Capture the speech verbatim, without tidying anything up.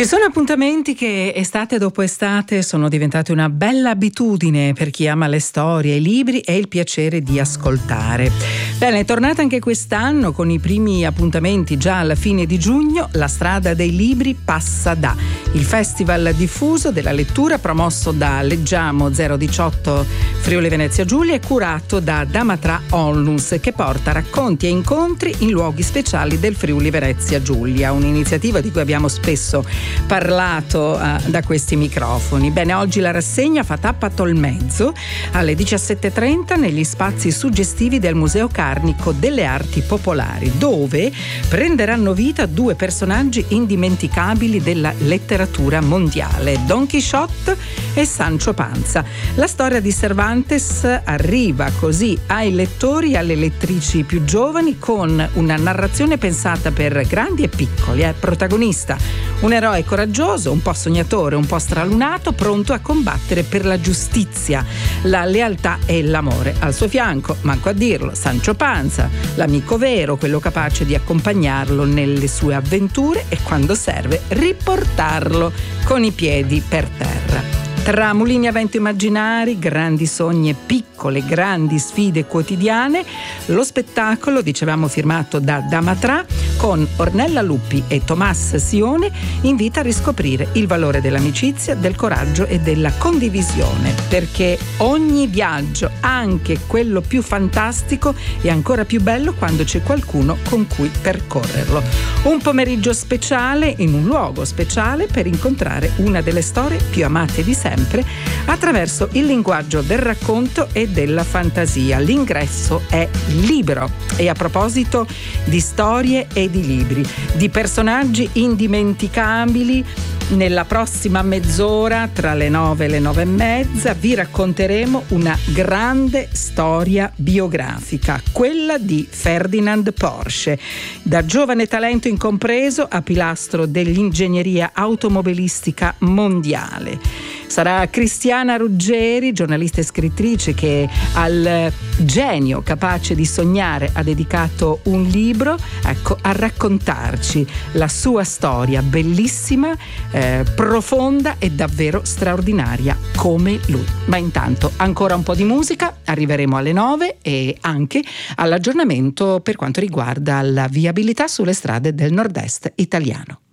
Ci sono appuntamenti che estate dopo estate sono diventati una bella abitudine per chi ama le storie, i libri e il piacere di ascoltare. Bene, è tornata anche quest'anno con i primi appuntamenti già alla fine di giugno. La strada dei libri passa da il Festival diffuso della lettura promosso da Leggiamo zero diciotto Friuli Venezia Giulia e curato da Damatra Onlus, che porta racconti e incontri in luoghi speciali del Friuli Venezia Giulia, un'iniziativa di cui abbiamo spesso parlato uh, da questi microfoni. Bene, oggi la rassegna fa tappa a Tolmezzo alle diciassette e trenta negli spazi suggestivi del Museo Carnico delle Arti Popolari, dove prenderanno vita due personaggi indimenticabili della letteratura mondiale, Don Chisciotte e Sancho Panza. La storia di Cervantes arriva così ai lettori e alle lettrici più giovani con una narrazione pensata per grandi e piccoli. È protagonista un eroe coraggioso, un po' sognatore, un po' stralunato, pronto a combattere per la giustizia, la lealtà e l'amore. Al suo fianco, manco a dirlo, Sancho Panza, l'amico vero, quello capace di accompagnarlo nelle sue avventure e, quando serve, riportarlo con i piedi per terra. Tra mulini a vento immaginari, grandi sogni e piccole, grandi sfide quotidiane, lo spettacolo, dicevamo, firmato da Damatra, con Ornella Lupi e Tomas Sione, invita a riscoprire il valore dell'amicizia, del coraggio e della condivisione, perché ogni viaggio, anche quello più fantastico, è ancora più bello quando c'è qualcuno con cui percorrerlo. Un pomeriggio speciale in un luogo speciale per incontrare una delle storie più amate di sempre attraverso il linguaggio del racconto e della fantasia. L'ingresso è libero. E a proposito di storie e di libri, di personaggi indimenticabili, nella prossima mezz'ora, tra le nove e le nove e mezza, vi racconteremo una grande storia biografica, quella di Ferdinand Porsche, da giovane talento incompreso a pilastro dell'ingegneria automobilistica mondiale. Sarà Cristiana Ruggeri, giornalista e scrittrice, che al genio capace di sognare ha dedicato un libro, ecco, a raccontarci la sua storia bellissima, eh, profonda e davvero straordinaria come lui. Ma intanto ancora un po' di musica, arriveremo alle nove e anche all'aggiornamento per quanto riguarda la viabilità sulle strade del nord-est italiano.